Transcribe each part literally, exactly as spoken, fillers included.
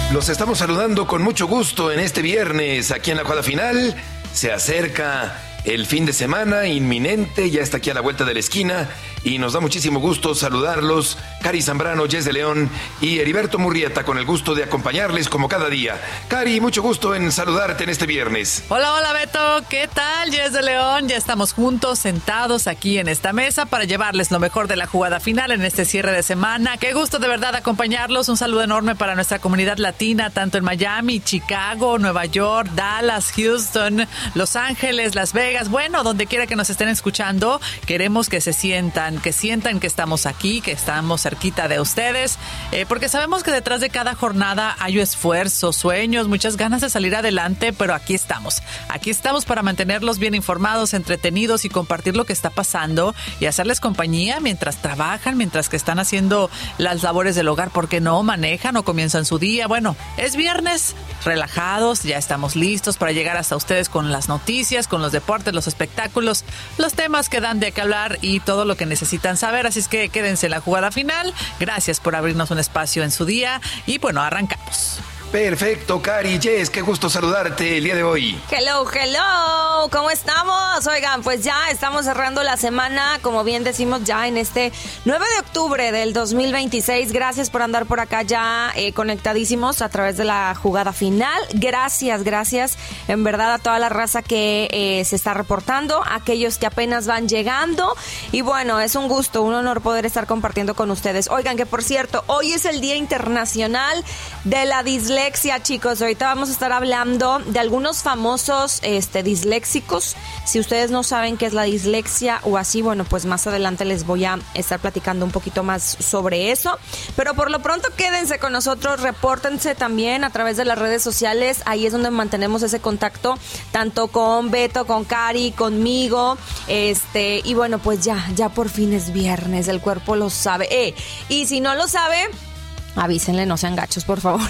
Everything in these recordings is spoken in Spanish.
Los estamos saludando con mucho gusto en este viernes aquí en la jugada final. Se acerca el fin de semana inminente, ya está aquí a la vuelta de la esquina y nos da muchísimo gusto saludarlos. Cari Zambrano, Jess de León y Heriberto Murrieta, con el gusto de acompañarles como cada día. Cari, mucho gusto en saludarte en este viernes. Hola, hola Beto, ¿qué tal? Jess de León, ya estamos juntos, sentados aquí en esta mesa para llevarles lo mejor de la jugada final en este cierre de semana. Qué gusto de verdad acompañarlos, un saludo enorme para nuestra comunidad latina, tanto en Miami, Chicago, Nueva York, Dallas, Houston, Los Ángeles, Las Vegas, bueno, donde quiera que nos estén escuchando, queremos que se sientan, que sientan que estamos aquí, que estamos cerquita de ustedes, eh, porque sabemos que detrás de cada jornada hay esfuerzo, sueños, muchas ganas de salir adelante, pero aquí estamos, aquí estamos para mantenerlos bien informados, entretenidos y compartir lo que está pasando y hacerles compañía mientras trabajan, mientras que están haciendo las labores del hogar, porque no manejan o comienzan su día. Bueno, es viernes, relajados, ya estamos listos para llegar hasta ustedes con las noticias, con los deportes, los espectáculos, los temas que dan de qué hablar y todo lo que necesitan saber, así es que quédense en la jugada final. Gracias por abrirnos un espacio en su día y bueno, arrancamos. Perfecto, Cari, Jess, qué gusto saludarte el día de hoy. Hello, hello, ¿cómo estamos? Oigan, pues ya estamos cerrando la semana, como bien decimos, ya en este nueve de octubre del dos mil veintiséis. Gracias por andar por acá ya eh, conectadísimos a través de la jugada final. Gracias, gracias en verdad a toda la raza que eh, se está reportando, a aquellos que apenas van llegando. Y bueno, es un gusto, un honor poder estar compartiendo con ustedes. Oigan, que por cierto, hoy es el Día Internacional de la Dislexia. Dislexia, chicos. Ahorita vamos a estar hablando de algunos famosos este, disléxicos. Si ustedes no saben qué es la dislexia o así, bueno, pues más adelante les voy a estar platicando un poquito más sobre eso. Pero por lo pronto quédense con nosotros, repórtense también a través de las redes sociales. Ahí es donde mantenemos ese contacto, tanto con Beto, con Cari, conmigo. Este, y bueno, pues ya, ya por fin es viernes, el cuerpo lo sabe. Eh, y si no lo sabe, avísenle, no sean gachos, por favor.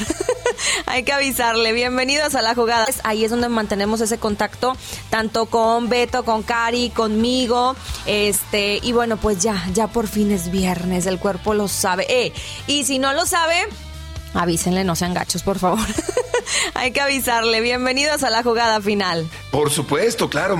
Hay que avisarle. Bienvenidos a la jugada. Ahí es donde mantenemos ese contacto, tanto con Beto, con Cari, conmigo. Este, y bueno, pues ya, ya por fin es viernes, el cuerpo lo sabe. Eh, y si no lo sabe, avísenle, no sean gachos, por favor. Hay que avisarle. Bienvenidos a la jugada final. Por supuesto, claro.